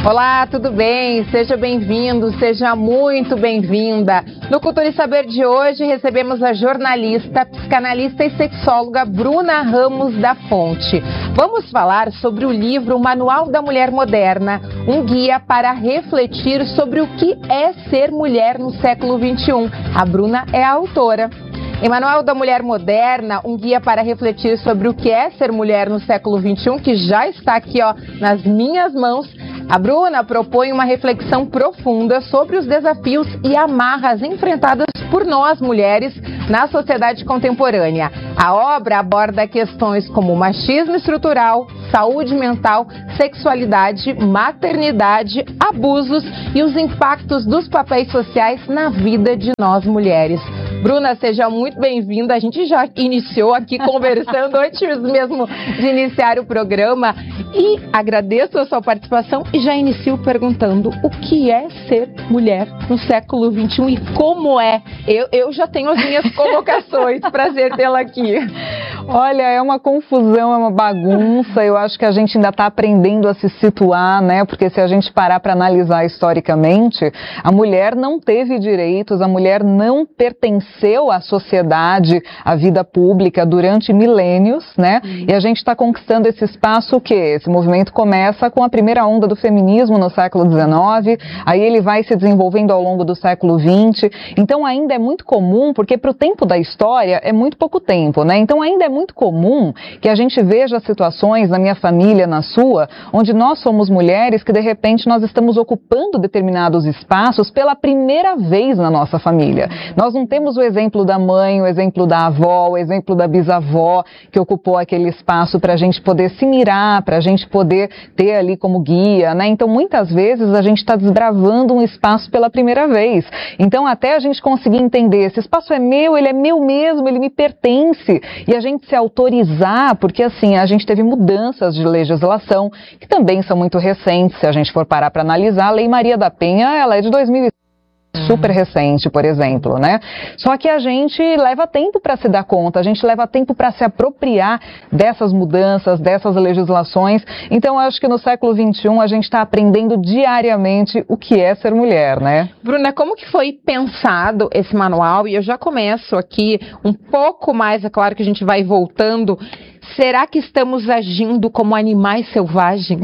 Olá, tudo bem? Seja bem-vindo, seja muito bem-vinda. No Cultura e Saber de hoje, recebemos a jornalista, psicanalista e sexóloga Bruna Ramos da Fonte. Vamos falar sobre o livro Manual da Mulher Moderna, um guia para refletir sobre o que é ser mulher no século XXI. A Bruna é a autora. Em Manual da Mulher Moderna, um guia para refletir sobre o que é ser mulher no século XXI, que já está aqui nas minhas mãos, a Bruna propõe uma reflexão profunda sobre os desafios e amarras enfrentadas por nós, mulheres, na sociedade contemporânea. A obra aborda questões como machismo estrutural, saúde mental, sexualidade, maternidade, abusos e os impactos dos papéis sociais na vida de nós, mulheres. Bruna, seja muito bem-vinda. A gente já iniciou aqui conversando antes mesmo de iniciar o programa e agradeço a sua participação e já inicio perguntando o que é ser mulher no século XXI e como é. Eu já tenho as minhas colocações, prazer tê-la aqui. Olha, é uma confusão, é uma bagunça, eu acho que a gente ainda está aprendendo a se situar, né, porque se a gente parar para analisar historicamente, a mulher não teve direitos, a mulher não pertenceu à sociedade, à vida pública durante milênios, né, e a gente está conquistando esse espaço, o quê? Esse movimento começa com a primeira onda do feminismo no século XIX, aí ele vai se desenvolvendo ao longo do século XX, então ainda é muito comum, porque para o tempo da história é muito pouco tempo, né, então ainda é muito comum que a gente veja situações na minha família, na sua, onde nós somos mulheres que de repente nós estamos ocupando determinados espaços pela primeira vez na nossa família. Nós não temos o exemplo da mãe, o exemplo da avó, o exemplo da bisavó que ocupou aquele espaço para a gente poder se mirar, para a gente poder ter ali como guia, né? Então muitas vezes a gente está desbravando um espaço pela primeira vez. Então até a gente conseguir entender, esse espaço é meu, ele é meu mesmo, ele me pertence, e a gente se autorizar, porque assim, a gente teve mudanças de legislação que também são muito recentes, se a gente for parar para analisar, a Lei Maria da Penha, ela é de 2000, super recente, por exemplo, né? Só que a gente leva tempo para se dar conta, a gente leva tempo para se apropriar dessas mudanças, dessas legislações. Então, eu acho que no século XXI a gente está aprendendo diariamente o que é ser mulher, né? Bruna, como que foi pensado esse manual? E eu já começo aqui um pouco mais, é claro que a gente vai voltando. Será que estamos agindo como animais selvagens?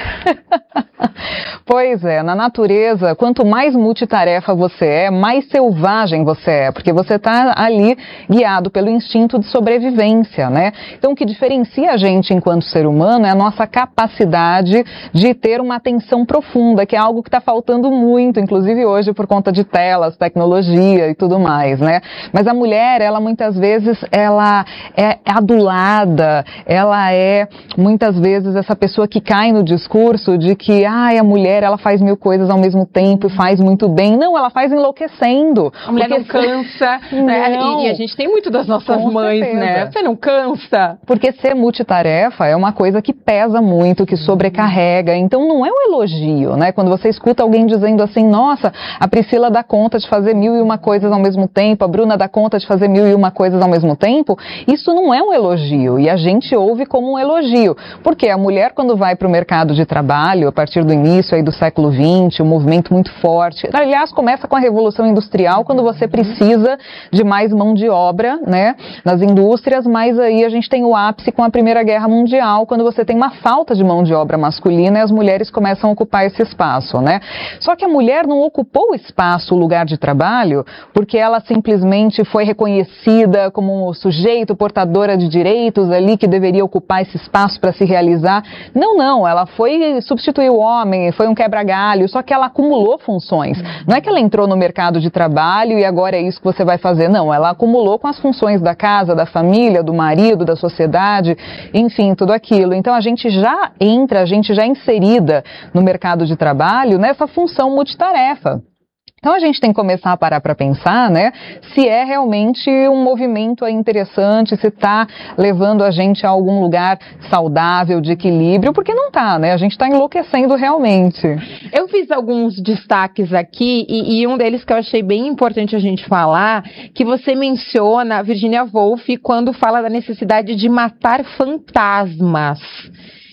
Pois é, na natureza, quanto mais multitarefa você é, mais selvagem você é, porque você está ali guiado pelo instinto de sobrevivência, né? Então, o que diferencia a gente enquanto ser humano é a nossa capacidade de ter uma atenção profunda, que é algo que está faltando muito, inclusive hoje por conta de telas, tecnologia e tudo mais, né? Mas a mulher, ela muitas vezes, ela é adulada, ela é muitas vezes essa pessoa que cai no discurso de que a mulher ela faz mil coisas ao mesmo tempo e faz muito bem. Não, ela faz enlouquecendo. A mulher não cansa, né? E a gente tem muito das nossas mães, certeza, né? Você não cansa. Porque ser multitarefa é uma coisa que pesa muito, que sobrecarrega. Então não é um elogio, né? Quando você escuta alguém dizendo assim, nossa, a Priscila dá conta de fazer 1001 coisas ao mesmo tempo, a Bruna dá conta de fazer 1001 coisas ao mesmo tempo, isso não é um elogio. E a gente ouve como um elogio. Porque a mulher, quando vai para o mercado de trabalho, a partir do início aí do século XX, um movimento muito forte. Aliás, começa com a Revolução Industrial, quando você precisa de mais mão de obra, né, nas indústrias, mas aí a gente tem o ápice com a Primeira Guerra Mundial, quando você tem uma falta de mão de obra masculina e as mulheres começam a ocupar esse espaço, né. Só que a mulher não ocupou o espaço, o lugar de trabalho, porque ela simplesmente foi reconhecida como um sujeito portadora de direitos ali, que deveria ocupar esse espaço para se realizar. Não, ela foi substituir o homem, foi um quebra-galho, só que ela acumulou funções. Não é que ela entrou no mercado de trabalho e agora é isso que você vai fazer. Não, ela acumulou com as funções da casa, da família, do marido, da sociedade, enfim, tudo aquilo. Então a gente já é inserida no mercado de trabalho nessa função multitarefa. Então a gente tem que começar a parar para pensar, né, se é realmente um movimento interessante, se está levando a gente a algum lugar saudável, de equilíbrio, porque não está, né, a gente está enlouquecendo realmente. Eu fiz alguns destaques aqui e um deles que eu achei bem importante a gente falar, que você menciona Virginia Woolf quando fala da necessidade de matar fantasmas.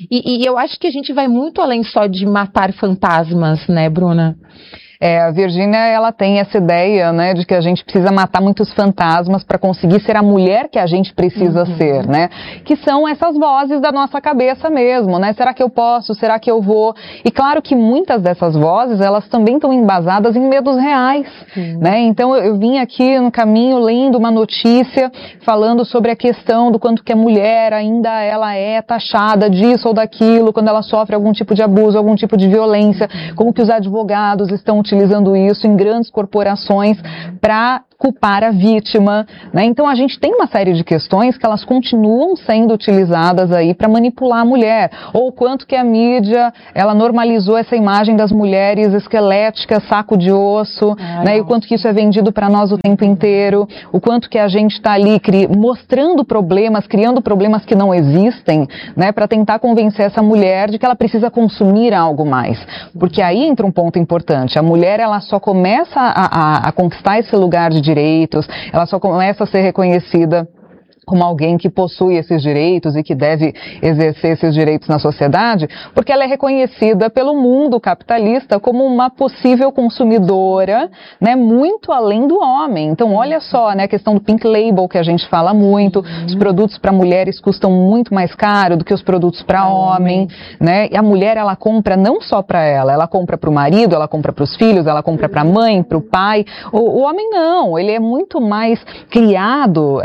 E eu acho que a gente vai muito além só de matar fantasmas, né, Bruna? A Virgínia, ela tem essa ideia, né, de que a gente precisa matar muitos fantasmas para conseguir ser a mulher que a gente precisa ser, né? Que são essas vozes da nossa cabeça mesmo, né? Será que eu posso? Será que eu vou? E claro que muitas dessas vozes, elas também estão embasadas em medos reais, né? Então eu vim aqui no caminho lendo uma notícia falando sobre a questão do quanto que a mulher ainda ela é taxada disso ou daquilo, quando ela sofre algum tipo de abuso, algum tipo de violência, como que os advogados estão utilizando isso em grandes corporações para culpar a vítima, né? Então a gente tem uma série de questões que elas continuam sendo utilizadas aí para manipular a mulher, ou o quanto que a mídia, ela normalizou essa imagem das mulheres esqueléticas, saco de osso, né? E o quanto que isso é vendido para nós o tempo inteiro, o quanto que a gente está ali mostrando problemas, criando problemas que não existem, né? Para tentar convencer essa mulher de que ela precisa consumir algo mais, porque aí entra um ponto importante, a mulher ela só começa a conquistar esse lugar de direitos, ela só começa a ser reconhecida como alguém que possui esses direitos e que deve exercer esses direitos na sociedade, porque ela é reconhecida pelo mundo capitalista como uma possível consumidora, né, muito além do homem. Então, olha só, né, a questão do pink label que a gente fala muito, os produtos para mulheres custam muito mais caro do que os produtos para homem, né, e a mulher, ela compra não só para ela compra para o marido, ela compra para os filhos, ela compra para a mãe, para o pai. O homem não, ele é muito mais criado,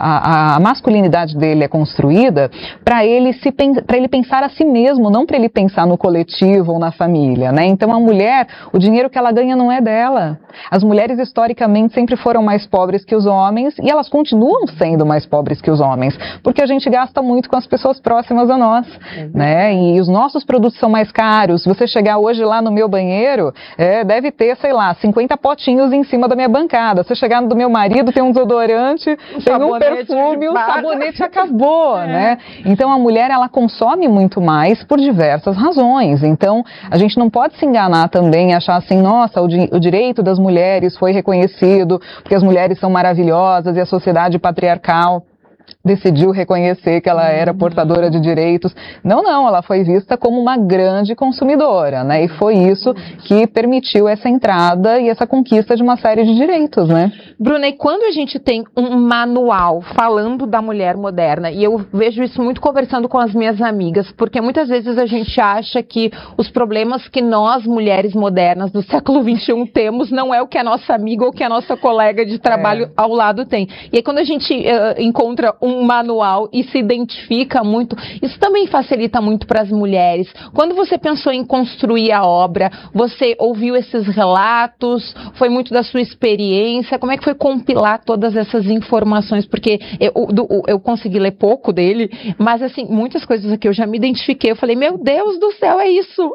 a masculinidade dele é construída para ele pensar a si mesmo, não para ele pensar no coletivo ou na família, né? Então a mulher, o dinheiro que ela ganha não é dela. As mulheres historicamente sempre foram mais pobres que os homens e elas continuam sendo mais pobres que os homens, porque a gente gasta muito com as pessoas próximas a nós, né? E os nossos produtos são mais caros. Se você chegar hoje lá no meu banheiro, deve ter, sei lá, 50 potinhos em cima da minha bancada. Se você chegar no do meu marido, tem um desodorante, tem um perfume, o sabonete acabou, né? Então a mulher, ela consome muito mais por diversas razões. Então a gente não pode se enganar também e achar assim, nossa, o direito das mulheres foi reconhecido porque as mulheres são maravilhosas e a sociedade patriarcal decidiu reconhecer que ela era portadora de direitos. Não, ela foi vista como uma grande consumidora, né? E foi isso que permitiu essa entrada e essa conquista de uma série de direitos, né? Bruna, e quando a gente tem um manual falando da mulher moderna, e eu vejo isso muito conversando com as minhas amigas, porque muitas vezes a gente acha que os problemas que nós, mulheres modernas do século XXI, temos, não é o que a nossa amiga ou que a nossa colega de trabalho ao lado tem. E aí quando a gente encontra um manual e se identifica muito, isso também facilita muito para as mulheres. Quando você pensou em construir a obra, você ouviu esses relatos, foi muito da sua experiência, como é que foi compilar todas essas informações? Porque eu consegui ler pouco dele, mas assim, muitas coisas aqui eu já me identifiquei, eu falei, meu Deus do céu, é isso!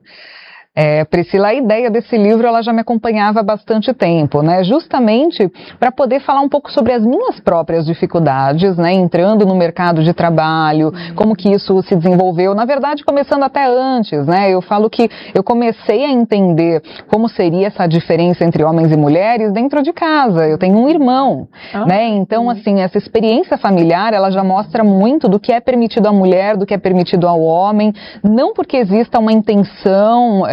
Priscila, a ideia desse livro, ela já me acompanhava há bastante tempo, né? Justamente para poder falar um pouco sobre as minhas próprias dificuldades, né? Entrando no mercado de trabalho, como que isso se desenvolveu, na verdade começando até antes, né? Eu falo que eu comecei a entender como seria essa diferença entre homens e mulheres dentro de casa. Eu tenho um irmão, né? Então, assim, essa experiência familiar, ela já mostra muito do que é permitido à mulher, do que é permitido ao homem, não porque exista uma intenção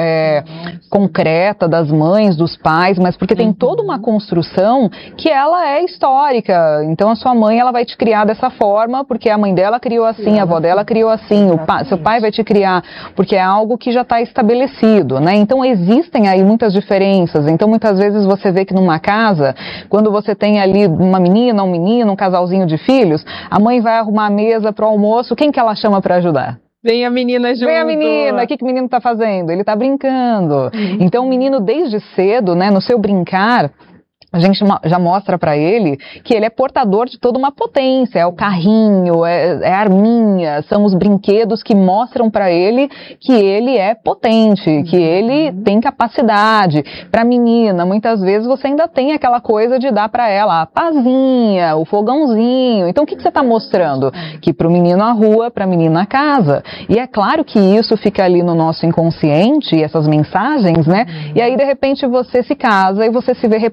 concreta das mães, dos pais, mas porque tem toda uma construção que ela é histórica. Então a sua mãe, ela vai te criar dessa forma porque a mãe dela criou assim, a avó dela criou assim, seu pai vai te criar porque é algo que já está estabelecido, né? Então existem aí muitas diferenças. Então muitas vezes você vê que numa casa, quando você tem ali uma menina, um menino, um casalzinho de filhos, a mãe vai arrumar a mesa para o almoço, quem que ela chama para ajudar? Vem a menina junto. Vem a menina, o que o menino está fazendo? Ele está brincando. Então o menino desde cedo, né, no seu brincar, a gente já mostra para ele que ele é portador de toda uma potência, é o carrinho, é a arminha, são os brinquedos que mostram para ele que ele é potente, que ele tem capacidade. Para a menina, muitas vezes você ainda tem aquela coisa de dar para ela a pazinha, o fogãozinho. Então o que você está mostrando? Que para o menino a rua, para a menina a casa. E é claro que isso fica ali no nosso inconsciente, essas mensagens, né? E aí de repente você se casa e você se vê replicando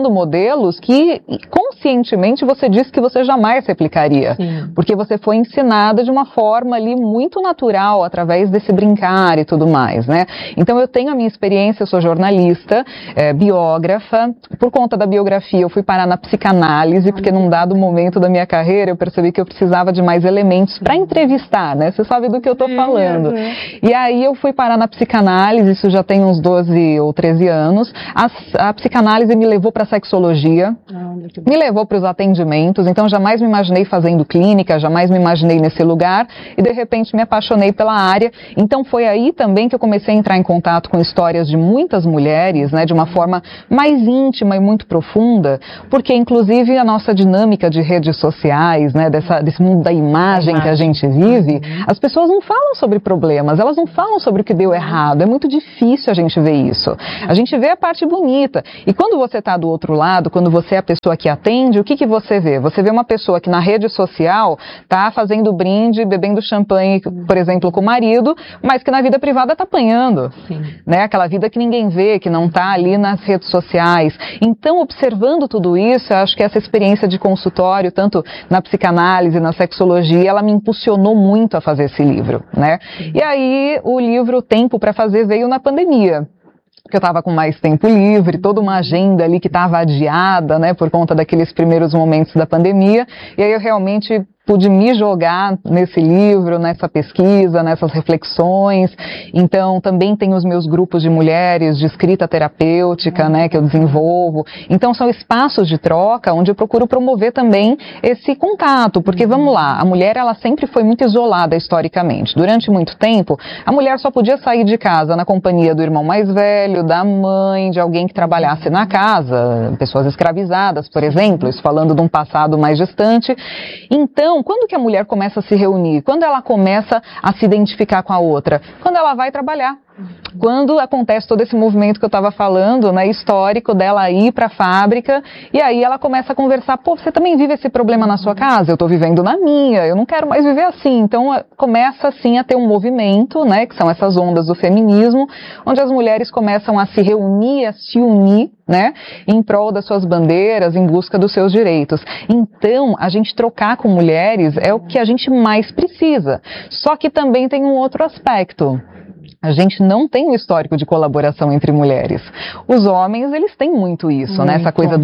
replicando modelos que conscientemente você disse que você jamais replicaria. Sim. Porque você foi ensinada de uma forma ali muito natural, através desse brincar e tudo mais, né? Então eu tenho a minha experiência, eu sou jornalista, biógrafa. Por conta da biografia eu fui parar na psicanálise, porque num dado momento da minha carreira eu percebi que eu precisava de mais elementos para entrevistar, né? Você sabe do que eu tô falando. E aí eu fui parar na psicanálise, isso já tem uns 12 ou 13 anos. A psicanálise me levou para a sexologia, me levou para os atendimentos, então jamais me imaginei fazendo clínica, jamais me imaginei nesse lugar e de repente me apaixonei pela área. Então foi aí também que eu comecei a entrar em contato com histórias de muitas mulheres, né, de uma forma mais íntima e muito profunda, porque inclusive a nossa dinâmica de redes sociais, né, desse mundo da imagem que a gente vive, as pessoas não falam sobre problemas, elas não falam sobre o que deu errado, é muito difícil a gente ver isso. A gente vê a parte bonita. E quando você está do outro lado, quando você é a pessoa que atende, o que você vê? Você vê uma pessoa que na rede social está fazendo brinde, bebendo champanhe, por exemplo, com o marido, mas que na vida privada está apanhando. Sim. Né? Aquela vida que ninguém vê, que não está ali nas redes sociais. Então, observando tudo isso, eu acho que essa experiência de consultório, tanto na psicanálise, na sexologia, ela me impulsionou muito a fazer esse livro, né? E aí, o livro Tempo para Fazer veio na pandemia. Porque eu estava com mais tempo livre, toda uma agenda ali que estava adiada, né, por conta daqueles primeiros momentos da pandemia, e aí eu realmente pude me jogar nesse livro, nessa pesquisa, nessas reflexões. Então, também tenho os meus grupos de mulheres de escrita terapêutica, né, que eu desenvolvo. Então, são espaços de troca onde eu procuro promover também esse contato, porque, vamos lá, a mulher, ela sempre foi muito isolada historicamente. Durante muito tempo, a mulher só podia sair de casa na companhia do irmão mais velho, da mãe, de alguém que trabalhasse na casa, pessoas escravizadas, por exemplo, isso falando de um passado mais distante. Então, quando que a mulher começa a se reunir? Quando ela começa a se identificar com a outra? Quando ela vai trabalhar. Quando acontece todo esse movimento que eu estava falando, né, histórico dela ir para a fábrica, e aí ela começa a conversar, pô, você também vive esse problema na sua casa? Eu estou vivendo na minha, eu não quero mais viver assim. Então começa assim a ter um movimento, né, que são essas ondas do feminismo, onde as mulheres começam a se reunir, a se unir, né, em prol das suas bandeiras, em busca dos seus direitos. Então, a gente trocar com mulheres é o que a gente mais precisa. Só que também tem um outro aspecto. A gente não tem um histórico de colaboração entre mulheres. Os homens, eles têm muito isso, né? Essa coisa do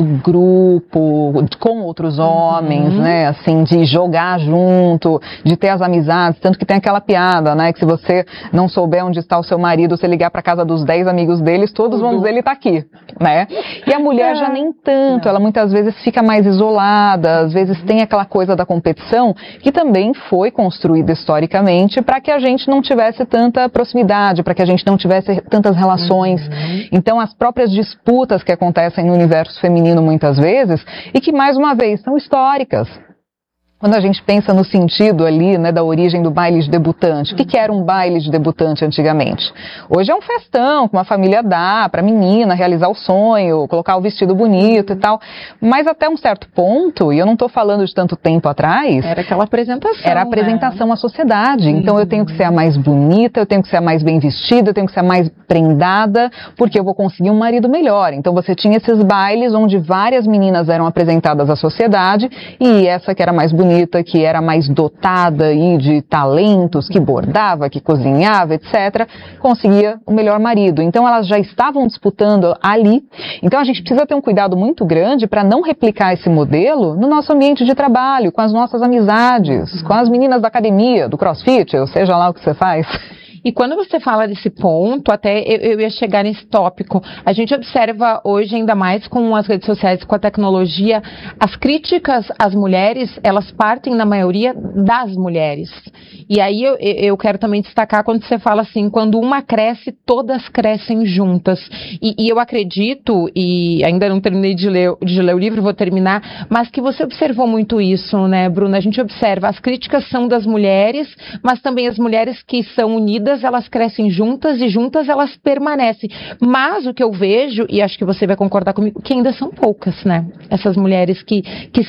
grupo, com outros homens, né? Assim, de jogar junto, de ter as amizades. Tanto que tem aquela piada, né? Que se você não souber onde está o seu marido, você ligar para casa dos 10 amigos deles, todos vão dizer, ele está aqui, né? E a mulher já nem tanto. Ela muitas vezes fica mais isolada, às vezes tem aquela coisa da competição, que também foi construída historicamente para que a gente não tivesse tanta proximidade, para que a gente não tivesse tantas relações. Então, as próprias disputas que acontecem no universo feminino muitas vezes, e que, mais uma vez, são históricas. Quando a gente pensa no sentido ali, né, da origem do baile de debutante, o que era um baile de debutante antigamente? Hoje é um festão que uma família dá para a menina realizar o sonho, colocar o vestido bonito e tal, mas até um certo ponto, e eu não estou falando de tanto tempo atrás... Era aquela apresentação. Era a apresentação à sociedade. Então eu tenho que ser a mais bonita, eu tenho que ser a mais bem vestida, eu tenho que ser a mais prendada, porque eu vou conseguir um marido melhor. Então você tinha esses bailes onde várias meninas eram apresentadas à sociedade, e essa que era mais bonita, que era mais dotada aí de talentos, que bordava, que cozinhava, etc., conseguia o melhor marido. Então elas já estavam disputando ali. Então a gente precisa ter um cuidado muito grande para não replicar esse modelo no nosso ambiente de trabalho, com as nossas amizades, com as meninas da academia, do crossfit, ou seja lá o que você faz. E quando você fala desse ponto, até eu ia chegar nesse tópico, a gente observa hoje, ainda mais com as redes sociais, com a tecnologia, as críticas às mulheres, elas partem, na maioria, das mulheres. E aí eu quero também destacar quando você fala assim, quando uma cresce, todas crescem juntas. E eu acredito, e ainda não terminei de ler o livro, vou terminar, mas que você observou muito isso, né, Bruna? A gente observa, as críticas são das mulheres, mas também as mulheres que são unidas, elas crescem juntas e juntas elas permanecem. Mas o que eu vejo, e acho que você vai concordar comigo, que ainda são poucas, né? Essas mulheres que se apoiam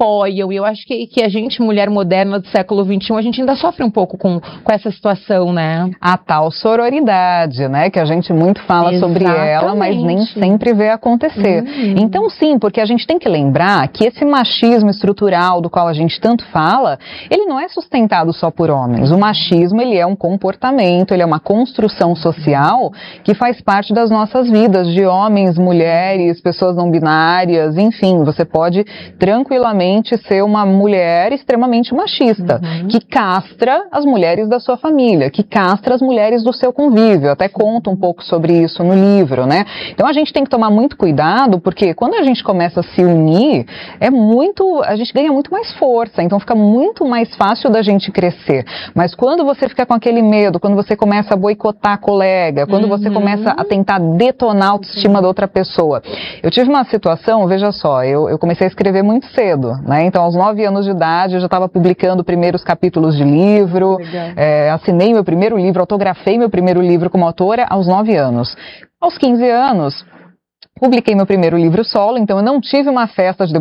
apoiam. E eu acho que a gente, mulher moderna do século XXI, a gente ainda sofre um pouco com essa situação, né? A tal sororidade, né? Que a gente muito fala sobre ela, mas nem sempre vê acontecer. Então, sim, porque a gente tem que lembrar que esse machismo estrutural do qual a gente tanto fala, ele não é sustentado só por homens. O machismo, ele é um comportamento, ele é uma construção social que faz parte das nossas vidas, de homens, mulheres, pessoas não binárias, enfim, você pode tranquilamente ser uma mulher extremamente machista, que castra as mulheres da sua família, que castra as mulheres do seu convívio. Eu até conto um pouco sobre isso no livro, né? Então a gente tem que tomar muito cuidado, porque quando a gente começa a se unir, a gente ganha muito mais força, então fica muito mais fácil da gente crescer. Mas quando você fica com aquele medo, quando você começa a boicotar a colega, quando você começa a tentar detonar a autoestima da outra pessoa. Eu tive uma situação, veja só, eu comecei a escrever muito cedo, né? Então aos 9 anos de idade eu já estava publicando primeiros capítulos de livro, assinei meu primeiro livro, autografei meu primeiro livro como autora aos 9 anos. Aos 15 anos, publiquei meu primeiro livro solo, então eu não tive uma festa de